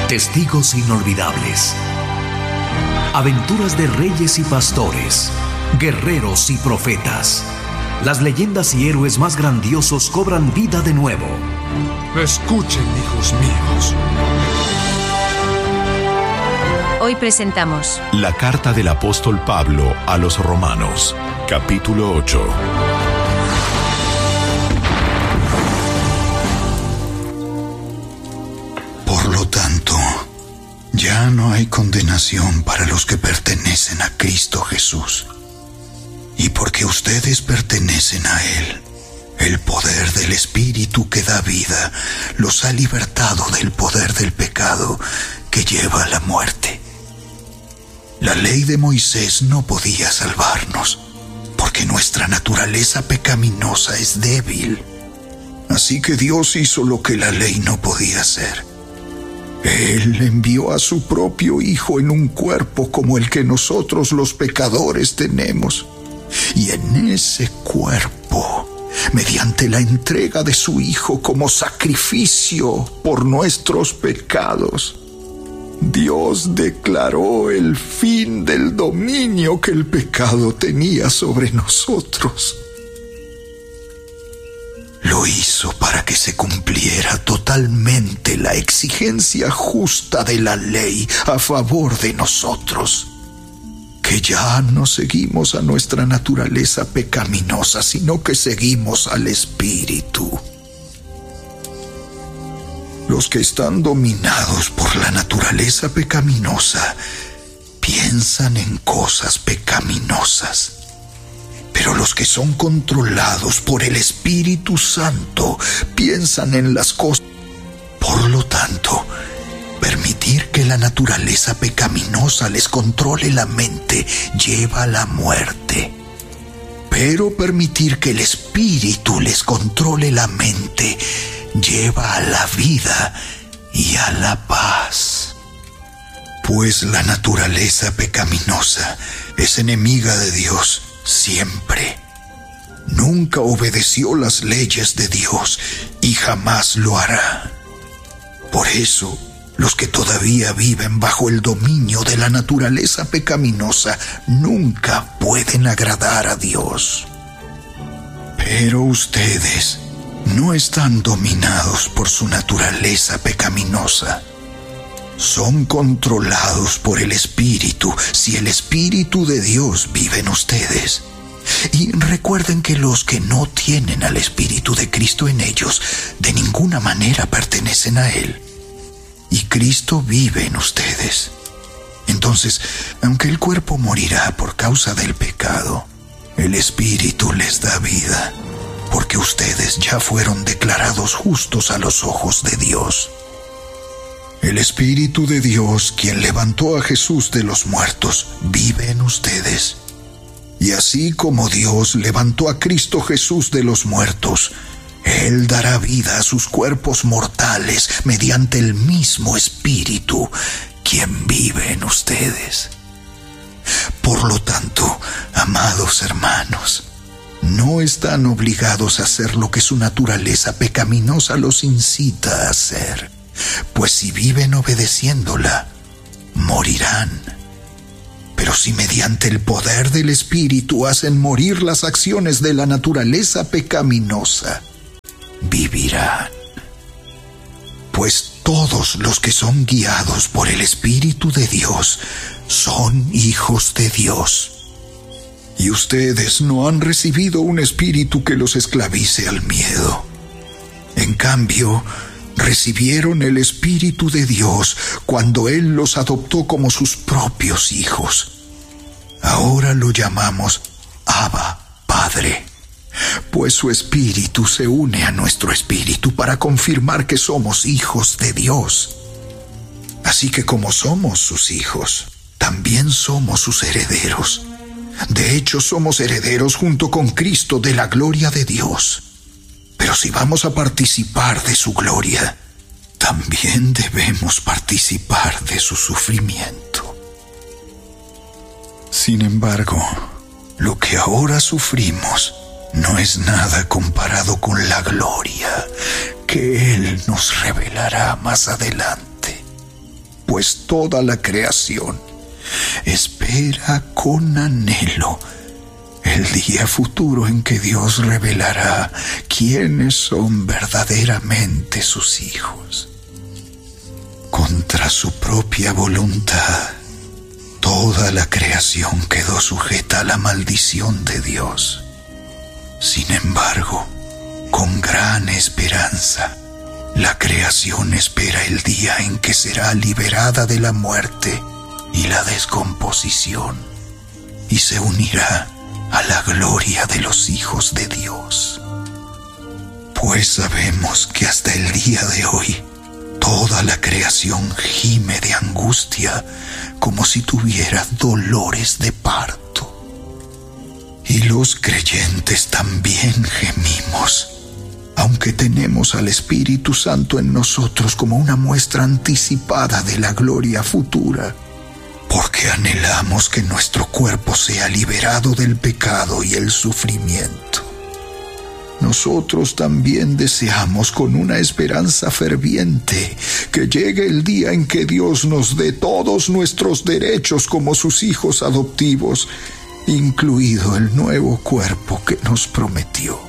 Testigos inolvidables. Aventuras de reyes y pastores, guerreros y profetas. Las leyendas y héroes más grandiosos cobran vida de nuevo. Escuchen, hijos míos. Hoy presentamos la carta del apóstol Pablo a los Romanos, capítulo 8. Por lo tanto, ya no hay condenación para los que pertenecen a Cristo Jesús. Y porque ustedes pertenecen a Él, el poder del Espíritu que da vida los ha libertado del poder del pecado que lleva a la muerte. La ley de Moisés no podía salvarnos, porque nuestra naturaleza pecaminosa es débil. Así que Dios hizo lo que la ley no podía hacer. Él envió a su propio Hijo en un cuerpo como el que nosotros los pecadores tenemos. Y en ese cuerpo, mediante la entrega de su Hijo como sacrificio por nuestros pecados, Dios declaró el fin del dominio que el pecado tenía sobre nosotros. Lo hizo para que se cumpliera totalmente la exigencia justa de la ley a favor de nosotros, que ya no seguimos a nuestra naturaleza pecaminosa, sino que seguimos al Espíritu. Los que están dominados por la naturaleza pecaminosa piensan en cosas pecaminosas. Pero los que son controlados por el Espíritu Santo piensan en las cosas. Por lo tanto, permitir que la naturaleza pecaminosa les controle la mente lleva a la muerte. Pero permitir que el Espíritu les controle la mente lleva a la vida y a la paz. Pues la naturaleza pecaminosa es enemiga de Dios siempre. Nunca obedeció las leyes de Dios y jamás lo hará. Por eso, los que todavía viven bajo el dominio de la naturaleza pecaminosa nunca pueden agradar a Dios. Pero ustedes no están dominados por su naturaleza pecaminosa. Son controlados por el Espíritu, si el Espíritu de Dios vive en ustedes. Y recuerden que los que no tienen al Espíritu de Cristo en ellos, de ninguna manera pertenecen a Él. Y Cristo vive en ustedes. Entonces, aunque el cuerpo morirá por causa del pecado, el Espíritu les da vida, porque ustedes ya fueron declarados justos a los ojos de Dios. El Espíritu de Dios, quien levantó a Jesús de los muertos, vive en ustedes. Y así como Dios levantó a Cristo Jesús de los muertos, Él dará vida a sus cuerpos mortales mediante el mismo Espíritu, quien vive en ustedes. Por lo tanto, amados hermanos, no están obligados a hacer lo que su naturaleza pecaminosa los incita a hacer, pues si viven obedeciéndola, morirán. Pero si mediante el poder del Espíritu hacen morir las acciones de la naturaleza pecaminosa, vivirán. Pues todos los que son guiados por el Espíritu de Dios son hijos de Dios. Y ustedes no han recibido un espíritu que los esclavice al miedo. En cambio, recibieron el Espíritu de Dios cuando Él los adoptó como sus propios hijos. Ahora lo llamamos Abba, Padre, pues su Espíritu se une a nuestro espíritu para confirmar que somos hijos de Dios. Así que como somos sus hijos, también somos sus herederos. De hecho, somos herederos junto con Cristo de la gloria de Dios. Pero si vamos a participar de su gloria, también debemos participar de su sufrimiento. Sin embargo, lo que ahora sufrimos no es nada comparado con la gloria que Él nos revelará más adelante. pues toda la creación espera con anhelo el día futuro en que Dios revelará quiénes son verdaderamente sus hijos. Contra su propia voluntad, toda la creación quedó sujeta a la maldición de Dios. Sin embargo, con gran esperanza, la creación espera el día en que será liberada de la muerte y la descomposición, y se unirá a la gloria de los hijos de Dios. Pues sabemos que hasta el día de hoy, toda la creación gime de angustia como si tuviera dolores de parto. Y los creyentes también gemimos, aunque tenemos al Espíritu Santo en nosotros como una muestra anticipada de la gloria futura, porque anhelamos que nuestro cuerpo sea liberado del pecado y el sufrimiento. Nosotros también deseamos con una esperanza ferviente que llegue el día en que Dios nos dé todos nuestros derechos como sus hijos adoptivos, incluido el nuevo cuerpo que nos prometió.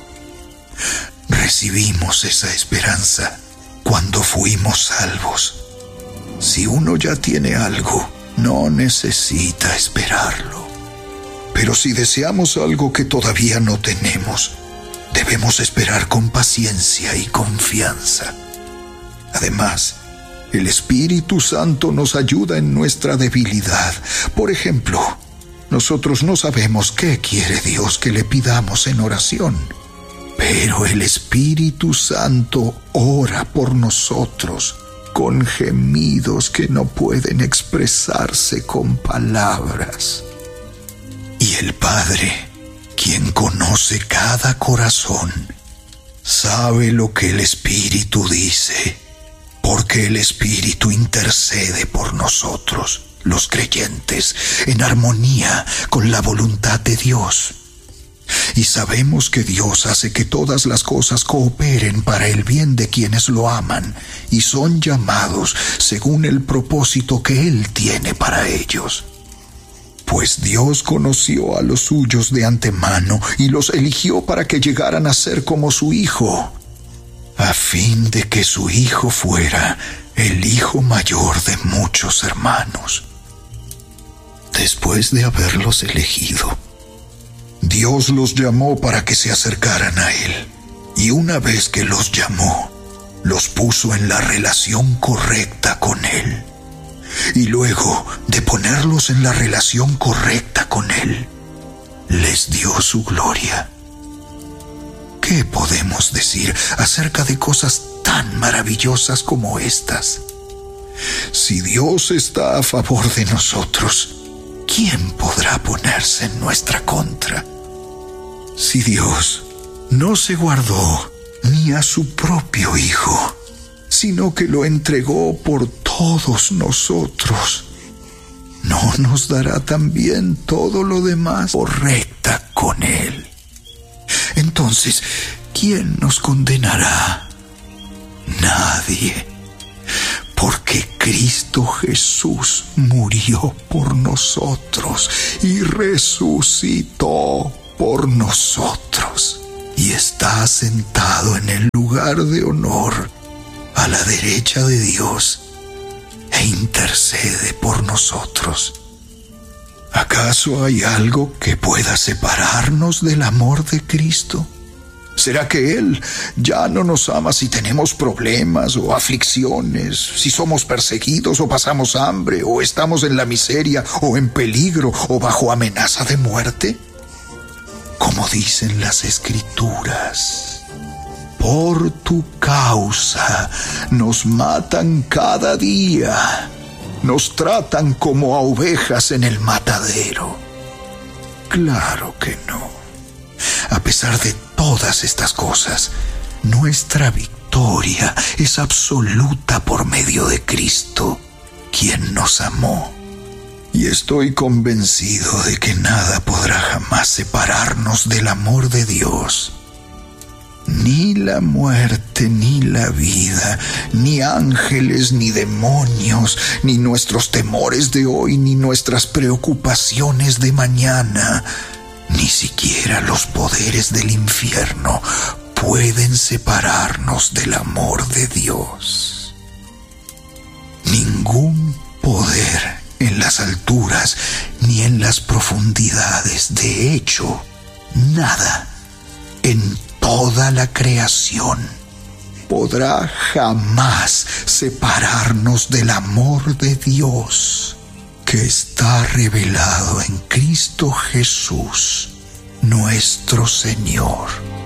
Recibimos esa esperanza cuando fuimos salvos. Si uno ya tiene algo, no necesita esperarlo. Pero si deseamos algo que todavía no tenemos, debemos esperar con paciencia y confianza. Además, el Espíritu Santo nos ayuda en nuestra debilidad. Por ejemplo, nosotros no sabemos qué quiere Dios que le pidamos en oración, pero el Espíritu Santo ora por nosotros con gemidos que no pueden expresarse con palabras. Y el Padre, quien conoce cada corazón, sabe lo que el Espíritu dice, porque el Espíritu intercede por nosotros, los creyentes, en armonía con la voluntad de Dios. Y sabemos que Dios hace que todas las cosas cooperen para el bien de quienes lo aman y son llamados según el propósito que Él tiene para ellos. Pues Dios conoció a los suyos de antemano y los eligió para que llegaran a ser como su Hijo, a fin de que su Hijo fuera el hijo mayor de muchos hermanos. Después de haberlos elegido, Dios los llamó para que se acercaran a Él, y una vez que los llamó, los puso en la relación correcta con Él. Y luego de ponerlos en la relación correcta con Él, les dio su gloria. ¿Qué podemos decir acerca de cosas tan maravillosas como estas? Si Dios está a favor de nosotros, ¿quién podrá ponerse en nuestra contra? Si Dios no se guardó ni a su propio Hijo, sino que lo entregó por todos nosotros, ¿no nos dará también todo lo demás correcta con Él? Entonces, ¿quién nos condenará? Nadie, porque Cristo Jesús murió por nosotros y resucitó por nosotros, y está sentado en el lugar de honor a la derecha de Dios e intercede por nosotros. ¿Acaso hay algo que pueda separarnos del amor de Cristo? ¿Será que Él ya no nos ama si tenemos problemas o aflicciones, si somos perseguidos o pasamos hambre, o estamos en la miseria o en peligro o bajo amenaza de muerte? Como dicen las Escrituras, por tu causa nos matan cada día, nos tratan como a ovejas en el matadero. Claro que no. A pesar de todas estas cosas, nuestra victoria es absoluta por medio de Cristo, quien nos amó. Y estoy convencido de que nada podrá jamás separarnos del amor de Dios. Ni la muerte, ni la vida, ni ángeles, ni demonios, ni nuestros temores de hoy, ni nuestras preocupaciones de mañana, ni siquiera los poderes del infierno pueden separarnos del amor de Dios. Ningún poder en las alturas ni en las profundidades, de hecho, nada en toda la creación podrá jamás separarnos del amor de Dios que está revelado en Cristo Jesús, nuestro Señor.